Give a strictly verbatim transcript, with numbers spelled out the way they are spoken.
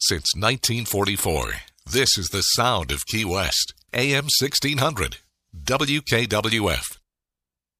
Since nineteen forty-four, this is the sound of Key West. A M sixteen hundred. W K W F.